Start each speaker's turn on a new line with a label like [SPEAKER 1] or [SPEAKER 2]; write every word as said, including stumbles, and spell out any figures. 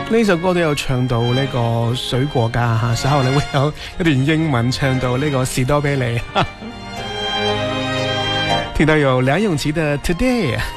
[SPEAKER 1] 呢首歌都有唱到呢個水果家吓，稍後你會有一段英文唱到呢個士多啤梨。聽到有梁詠琪的 Today。